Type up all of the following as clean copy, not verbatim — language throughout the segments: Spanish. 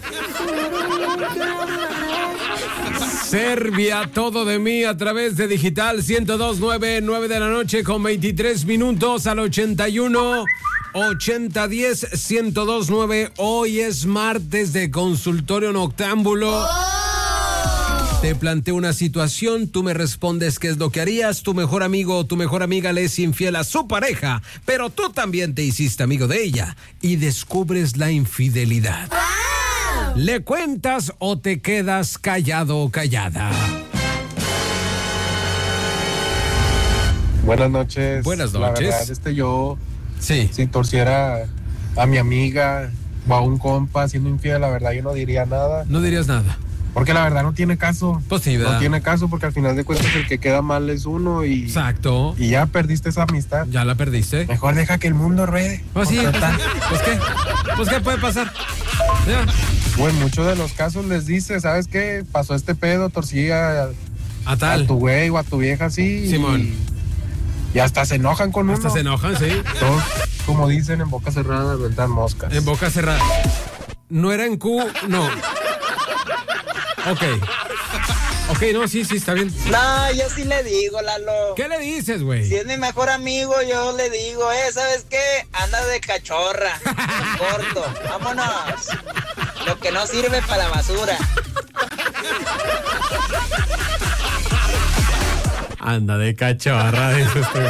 Serbia, todo de mí a través de Digital 102.9, 9 de la noche con 23 minutos al 81 8010 102.9. Hoy es martes de Consultorio Noctámbulo. Te planteo una situación, tú me respondes qué es lo que harías. Tu mejor amigo o tu mejor amiga le es infiel a su pareja, pero tú también te hiciste amigo de ella y descubres la infidelidad. ¿Le cuentas o te quedas callado o callada? Buenas noches. Buenas La noches. verdad, yo, Sí. si torciera a mi amiga o a un compa siendo infiel, la verdad yo no diría nada. No dirías nada. Porque la verdad no tiene caso. Pues sí, ¿verdad? No tiene caso porque al final de cuentas el que queda mal es uno y... Exacto. Y ya perdiste esa amistad. Ya la perdiste. Mejor deja que el mundo ruede. Pues sí, Total. pues qué. Pues qué puede pasar. Ya. O en muchos de los casos les dice, ¿sabes qué? Pasó este pedo, torcí a tal. tu güey o a tu vieja así. Simón. Y hasta se enojan con Hasta uno. se enojan, sí. Todos, como dicen, en boca cerrada, ventan moscas. En boca cerrada. No era en Q, no. Ok, no, sí, está bien. No, yo sí le digo, Lalo. ¿Qué le dices, güey? Si es mi mejor amigo, yo le digo, ¿sabes qué? Anda de cachorra. Corto, vámonos. Lo que no sirve para la basura. Anda de cachorra, dice usted.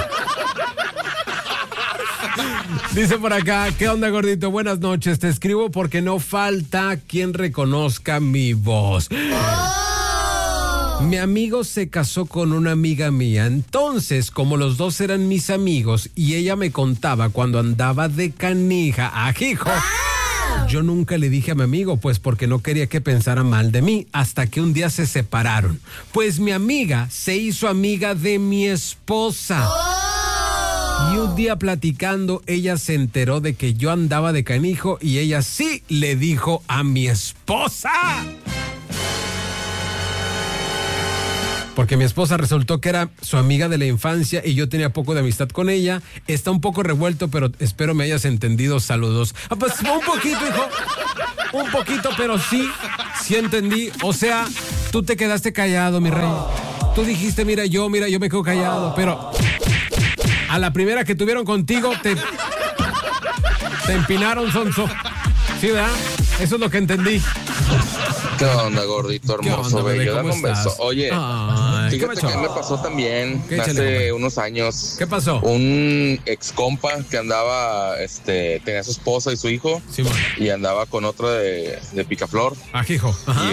Dice por acá, ¿qué onda, gordito? Buenas noches, te escribo porque no falta quien reconozca mi voz. Mi amigo se casó con una amiga mía, entonces como los dos eran mis amigos y ella me contaba cuando andaba de canija, ajijo, yo nunca le dije a mi amigo, pues porque no quería que pensara mal de mí, hasta que un día se separaron. Pues mi amiga se hizo amiga de mi esposa. Y un día platicando, ella se enteró de que yo andaba de canijo y ella sí le dijo a mi esposa. Porque mi esposa resultó que era su amiga de la infancia y yo tenía poco de amistad con ella. Está un poco revuelto, pero espero me hayas entendido. Saludos. Pues un poquito, hijo. Un poquito, pero sí entendí. O sea, tú te quedaste callado, mi rey. Tú dijiste, mira, yo me quedo callado, pero a la primera que tuvieron contigo, te empinaron, sonso. Sí, ¿verdad? Eso es lo que entendí. ¿Qué onda, gordito hermoso, bello? Dame un beso. Oye, fíjate que me pasó también hace unos años. ¿Qué pasó? Un ex compa que andaba, tenía su esposa y su hijo. Sí, y andaba con otra de picaflor. Ajijo. Ajá.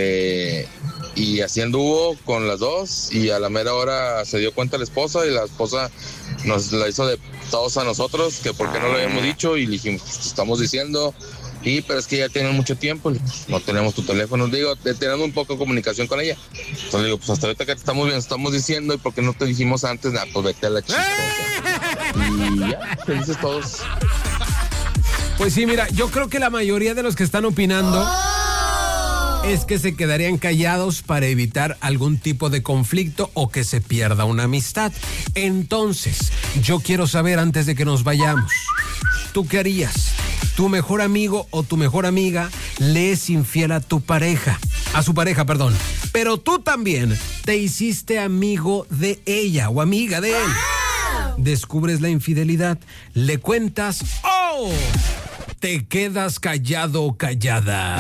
Y así anduvo con las dos y a la mera hora se dio cuenta la esposa y la esposa nos la hizo de todos a nosotros, que por qué no lo habíamos dicho y le dijimos, pues, estamos diciendo... pero es que ya tienen mucho tiempo, no tenemos tu teléfono, digo, teniendo un poco de comunicación con ella. Entonces digo, pues hasta ahorita que te estamos diciendo, ¿y por qué no te dijimos antes? Nah, pues vete a la chistosa. Y ya, felices todos. Pues sí, mira, yo creo que la mayoría de los que están opinando es que se quedarían callados para evitar algún tipo de conflicto o que se pierda una amistad. Entonces, yo quiero saber antes de que nos vayamos, ¿tú qué harías? ¿Tu mejor amigo o tu mejor amiga le es infiel a su pareja, pero tú también te hiciste amigo de ella o amiga de él? Descubres la infidelidad, le cuentas o te quedas callado o callada.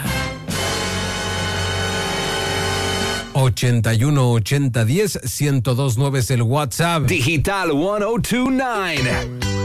81 80 10 102.9 es el WhatsApp. Digital 1029.